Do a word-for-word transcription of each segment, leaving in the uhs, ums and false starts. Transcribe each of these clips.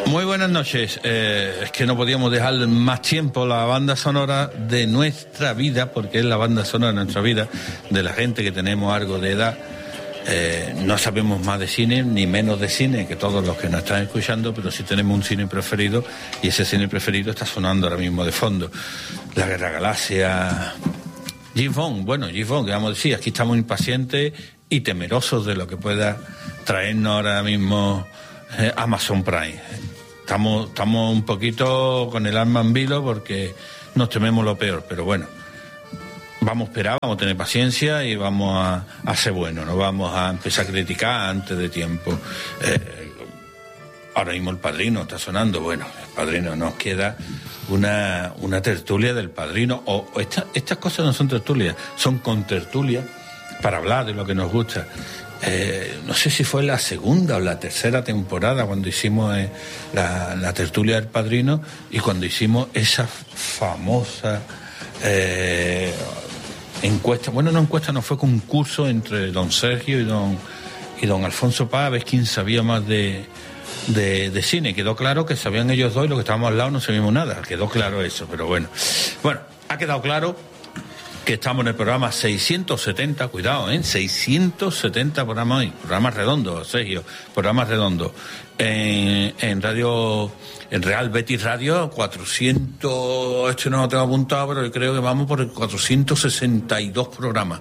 Muy buenas noches. Eh, es que no podíamos dejar más tiempo la banda sonora de nuestra vida, porque es la banda sonora de nuestra vida, de la gente que tenemos algo de edad. Eh, no sabemos más de cine, ni menos de cine que todos los que nos están escuchando, pero sí tenemos un cine preferido, y ese cine preferido está sonando ahora mismo de fondo. La Guerra Galaxia, James Bond, bueno, James Bond, que vamos a decir, aquí estamos impacientes y temerosos de lo que pueda traernos ahora mismo eh, Amazon Prime. Estamos, estamos un poquito con el alma en vilo porque nos tememos lo peor, pero bueno, vamos a esperar, vamos a tener paciencia y vamos a, a ser buenos, no vamos a empezar a criticar antes de tiempo. Eh, ahora mismo El Padrino está sonando, bueno, El Padrino, nos queda una, una tertulia del Padrino, o, o esta, estas cosas no son tertulias, son contertulias para hablar de lo que nos gusta. Eh, no sé si fue la segunda o la tercera temporada cuando hicimos eh, la, la tertulia del Padrino, y cuando hicimos esa famosa eh, encuesta, bueno, no encuesta, no fue concurso entre don Sergio y don y don Alfonso Paz, a ver quién sabía más de, de, de cine. Quedó claro que sabían ellos dos y los que estábamos al lado no sabíamos nada, quedó claro eso, pero bueno, bueno, ha quedado claro que estamos en el programa seiscientos setenta, cuidado, ¿eh? seiscientos setenta programas hoy, programas redondos, Sergio, programas redondos. En, en radio, en Real Betis Radio, cuatrocientos, este no lo tengo apuntado, pero creo que vamos por el cuatrocientos sesenta y dos programas.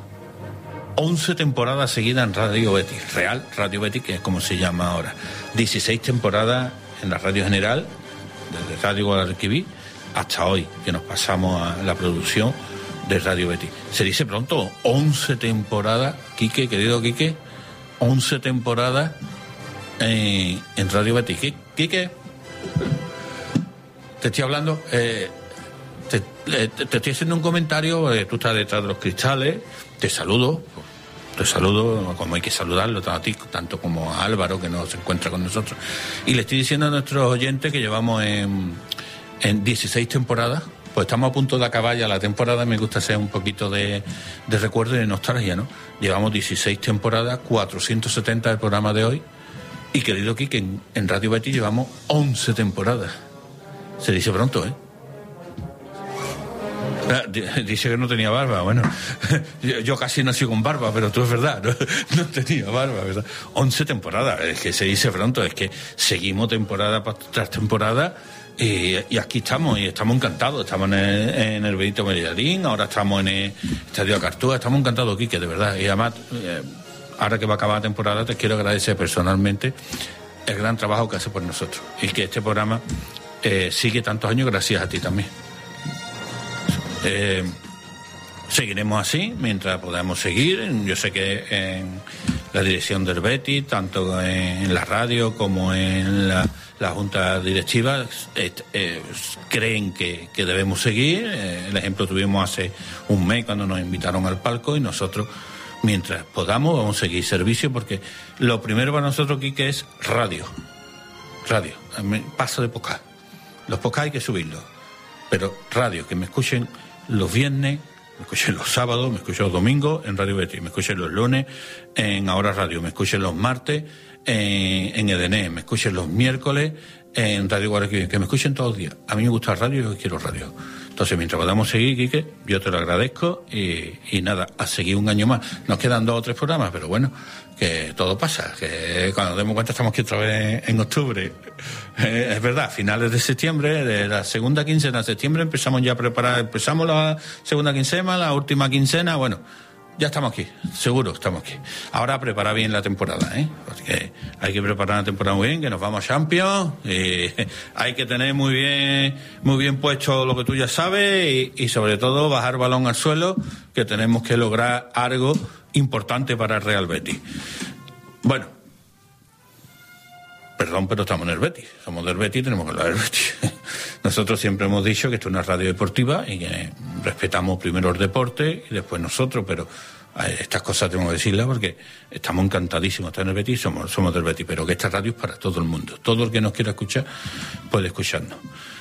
once temporadas seguidas en Radio Betis, Real Radio Betis, que es como se llama ahora. dieciséis temporadas en la Radio General, desde Radio Guadalquivir hasta hoy, que nos pasamos a la producción de Radio Betis. Se dice pronto, once temporadas, Quique, querido Quique, once temporadas en, en Radio Betis. Quique, te estoy hablando, eh, te, te, te estoy haciendo un comentario, eh, tú estás detrás de los cristales, te saludo, te saludo como hay que saludarlo, tanto a ti, tanto como a Álvaro, que no se encuentra con nosotros, y le estoy diciendo a nuestros oyentes que llevamos en, en dieciséis temporadas. Pues estamos a punto de acabar ya la temporada. Me gusta hacer un poquito de, de recuerdo y de nostalgia, ¿no? Llevamos dieciséis temporadas, cuatrocientos setenta del programa de hoy. Y querido Quique, en, en Radio Betis llevamos once temporadas. Se dice pronto, ¿eh? Ah, dice que no tenía barba. Bueno, yo, yo casi nací con barba, pero tú es verdad, no, no tenía barba, ¿verdad? once temporadas, es que se dice pronto, es que seguimos temporada tras temporada. Y, y aquí estamos, y estamos encantados. Estamos en el, en el Benito Villamarín, ahora estamos en el Estadio de Cartúa. Estamos encantados, Quique, de verdad. Y además, eh, ahora que va a acabar la temporada, te quiero agradecer personalmente el gran trabajo que hace por nosotros. Y que este programa eh, sigue tantos años gracias a ti también. Eh, seguiremos así mientras podamos seguir. Yo sé que en la dirección del Betis, tanto en la radio como en la... la junta directiva eh, eh, creen que, que debemos seguir. Eh, el ejemplo tuvimos hace un mes cuando nos invitaron al palco, y nosotros, mientras podamos, vamos a seguir servicio, porque lo primero para nosotros, Quique, es radio. Radio. Paso de podcast. Los podcasts hay que subirlos, pero radio, que me escuchen los viernes, me escuchen los sábados, me escuchen los domingos en Radio Betis, me escuchen los lunes en Ahora Radio, me escuchen los martes en, en E D N, me escuchen los miércoles en Radio Guadalquivir, que me escuchen todos los días. A mí me gusta radio y yo quiero radio. Entonces, mientras podamos seguir, Quique, yo te lo agradezco, y, y nada, a seguir un año más. Nos quedan dos o tres programas, pero bueno, que todo pasa, que cuando nos demos cuenta estamos aquí otra vez en, en octubre. Eh, es verdad, finales de septiembre, de la segunda quincena de septiembre empezamos ya a preparar, empezamos la segunda quincena, la última quincena, bueno, ya estamos aquí, seguro estamos aquí. Ahora a preparar bien la temporada, ¿eh? Porque hay que preparar la temporada muy bien, que nos vamos a Champions, y hay que tener muy bien muy bien puesto lo que tú ya sabes, y, y sobre todo bajar balón al suelo, que tenemos que lograr algo importante para el Real Betis. Bueno, perdón, pero estamos en el Betis, somos del Betis, tenemos que hablar del Betis. Nosotros siempre hemos dicho que esto es una radio deportiva y que respetamos primero el deporte y después nosotros, pero estas cosas tengo que decirlas porque estamos encantadísimos de estar en el Betis, somos, somos del Betis, pero que esta radio es para todo el mundo. Todo el que nos quiera escuchar puede escucharnos.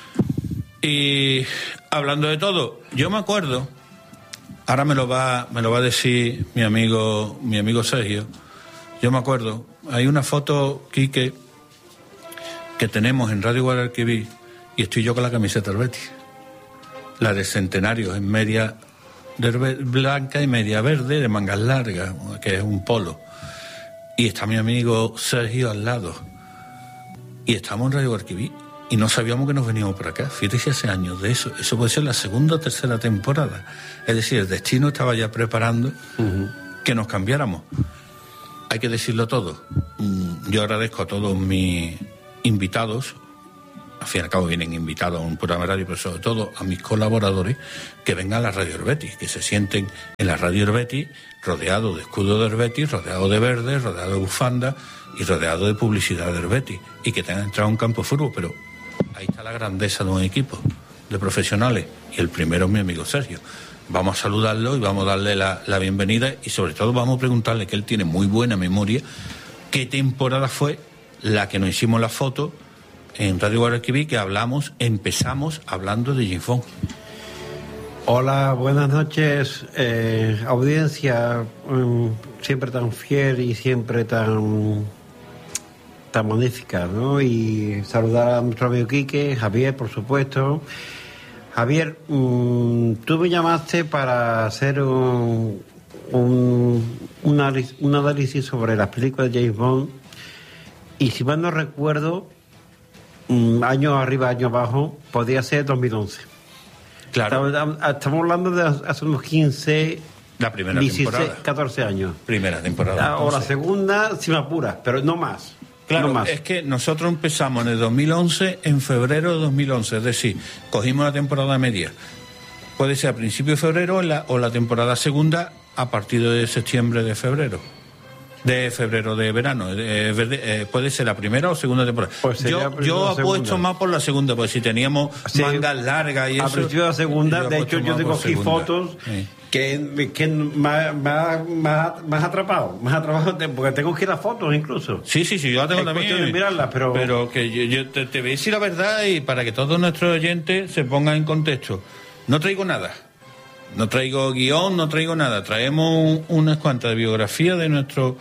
Y hablando de todo, yo me acuerdo, ahora me lo va, me lo va a decir mi amigo, mi amigo Sergio, yo me acuerdo, hay una foto, Quique, que tenemos en Radio Guadalquivir, y estoy yo con la camiseta del Betis. La de Centenario en media blanca y media verde, de mangas largas, que es un polo. Y está mi amigo Sergio al lado. Y estamos en Radio Guadalquivir y no sabíamos que nos veníamos por acá. Fíjate, hace años de eso. Eso puede ser la segunda o tercera temporada. Es decir, el destino estaba ya preparando uh-huh. que nos cambiáramos. Hay que decirlo todo. Yo agradezco a todos mis invitados. Al fin y al cabo vienen invitados a un programa de radio, pero sobre todo a mis colaboradores que vengan a la Radio del Betis, que se sienten en la Radio del Betis, rodeados de escudo del Betis, rodeados de verde, rodeados de bufanda y rodeados de publicidad del Betis, y que tengan entrado a un campo de fútbol. Pero ahí está la grandeza de un equipo de profesionales, y el primero es mi amigo Sergio. Vamos a saludarlo y vamos a darle la, la bienvenida, y sobre todo vamos a preguntarle, que él tiene muy buena memoria, qué temporada fue la que nos hicimos la foto en Radio Guadalquivir, que hablamos, empezamos hablando de James Bond. Hola, buenas noches, eh, audiencia, um, siempre tan fiel y siempre tan tan magnífica, ¿no? Y saludar a nuestro amigo Quique, Javier, por supuesto. Javier, um, tú me llamaste para hacer un, un, un, análisis, un análisis sobre las películas de James Bond, y si mal no recuerdo, año arriba, año abajo, podría ser dos mil once. Claro. Estamos, estamos hablando de hace unos quince, la primera dieciséis, temporada. catorce años. Primera temporada. O la segunda, si me apuras, pero no más. Claro, no más. Es que nosotros empezamos en el dos mil once, en febrero de dos mil once, es decir, cogimos la temporada media. Puede ser a principio de febrero o la, o la temporada segunda a partir de septiembre de febrero. De febrero de verano, eh, eh, puede ser la primera o segunda temporada. Pues yo yo apuesto más por la segunda, porque si teníamos sí, mangas largas y eso. A principio de la segunda, de hecho yo tengo aquí fotos sí. que, que más, más, más, más atrapado, más atrapado, porque tengo aquí las fotos incluso. Sí, sí, sí, yo la tengo es también. De mirarlas, pero... pero que yo, yo te, te voy a decir la verdad, y para que todos nuestros oyentes se pongan en contexto. No traigo nada. No traigo guión, no traigo nada. Traemos un, unas cuantas biografías de nuestros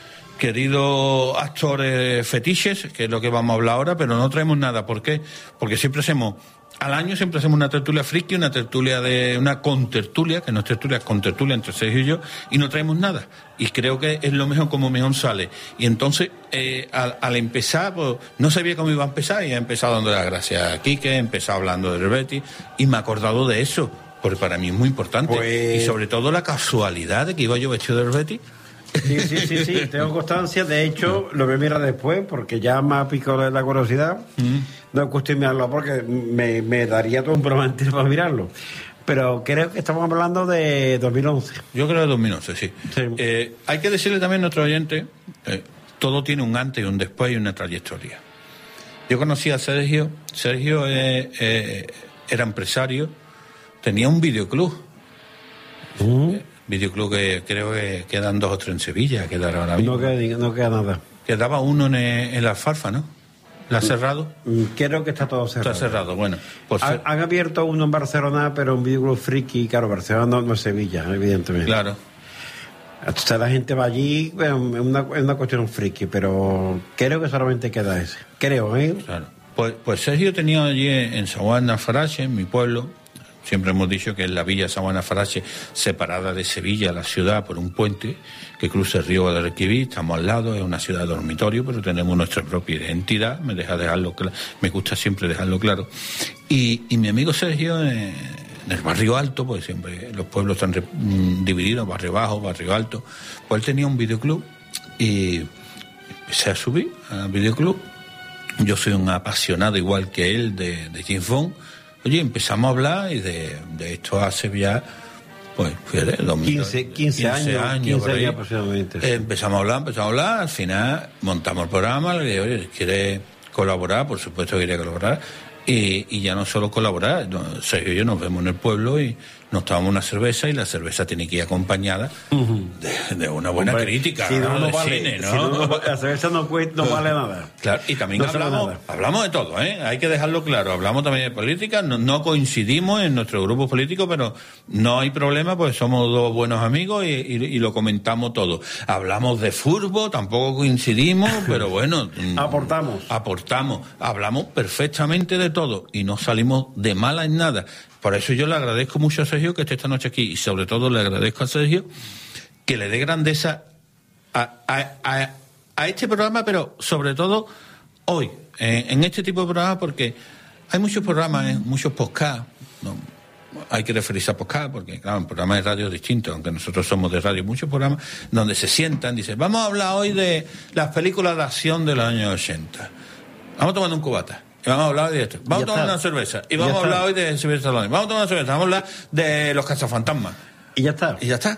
queridos actores fetiches, que es lo que vamos a hablar ahora, pero no traemos nada. ¿Por qué? Porque siempre hacemos, al año siempre hacemos una tertulia friki, una tertulia de, una contertulia, que no es tertulia, es contertulia entre Sergio y yo, y no traemos nada. Y creo que es lo mejor como mejor sale. Y entonces, eh, al, al empezar, pues, no sabía cómo iba a empezar, y he empezado dando las gracias a Quique, he empezado hablando del Betis, y me he acordado de eso. Porque para mí es muy importante. Pues... Y sobre todo la casualidad de que iba yo vestido del Betis. Sí, sí, sí, sí, tengo constancia. De hecho, lo voy a mirar después, porque ya me ha picado la curiosidad. Mm. No es cuestión de mirarlo, porque me, me daría todo un programa entero para mirarlo. Pero creo que estamos hablando de dos mil once. Yo creo de dos mil once, sí. sí. Eh, hay que decirle también a nuestro oyente, eh, todo tiene un antes y un después y una trayectoria. Yo conocí a Sergio. Sergio eh, eh, era empresario. Tenía un videoclub. Uh-huh. Videoclub que creo que quedan dos o tres en Sevilla. Quedará ahora mismo. No queda, no queda nada. Quedaba uno en, en la Alfalfa, ¿no? ¿La ha cerrado? Creo que está todo cerrado. Está cerrado, bueno. Pues ha, han abierto uno en Barcelona, pero un videoclub friki. Claro, Barcelona no, no es Sevilla, evidentemente. Claro. Hasta la gente va allí, es una, una cuestión friki, pero creo que solamente queda ese. Creo, ¿eh? Claro. Pues, pues Sergio tenía allí en Saguana Farache, en mi pueblo. Siempre hemos dicho que es la villa Saguana Farache, separada de Sevilla, la ciudad, por un puente que cruza el río Guadalquivir. Estamos al lado, es una ciudad de dormitorio, pero tenemos nuestra propia identidad. Me deja dejarlo claro, me gusta siempre dejarlo claro. Y, y mi amigo Sergio, eh, en el barrio alto, porque siempre los pueblos están re, mm, divididos, barrio bajo, barrio alto, pues él tenía un videoclub y empecé a subir al videoclub. Yo soy un apasionado, igual que él, de, de James Bond. Oye, empezamos a hablar y de, de esto hace ya, pues, fíjate, quince, quince años, quince años aproximadamente. Eh, empezamos a hablar, empezamos a hablar, al final montamos el programa, le dije, oye, ¿quiere colaborar? Por supuesto que quería colaborar. Y, y ya no solo colaborar, no, Sergio y yo nos vemos en el pueblo y nos tomamos una cerveza y la cerveza tiene que ir acompañada uh-huh. de, de una buena Hombre, crítica, si no, ¿no? no de vale, cine, ¿no? Si no, no, la cerveza no, no vale nada. Claro, y también no hablamos, hablamos de todo, ¿eh? Hay que dejarlo claro. Hablamos también de política, no, no coincidimos en nuestro grupo político, pero no hay problema, pues somos dos buenos amigos y, y, y lo comentamos todo. Hablamos de fútbol, tampoco coincidimos, pero bueno. Aportamos. Aportamos. Hablamos perfectamente de todo y no salimos de mala en nada. Por eso yo le agradezco mucho a Sergio que esté esta noche aquí y sobre todo le agradezco a Sergio que le dé grandeza a, a, a, a este programa, pero sobre todo hoy, en, en este tipo de programas, porque hay muchos programas, ¿eh? Muchos podcasts, ¿no? Hay que referirse a podcast, porque claro, un programa de radio es distinto, aunque nosotros somos de radio, muchos programas donde se sientan, dicen, vamos a hablar hoy de las películas de acción de los años ochenta. Vamos tomando un cubata. Y vamos a hablar de esto. Vamos a tomar una cerveza. Y vamos a hablar hoy de Silvestre Stallone. Vamos a tomar una cerveza. Vamos a hablar de los cazafantasmas. Y ya está. Y ya está.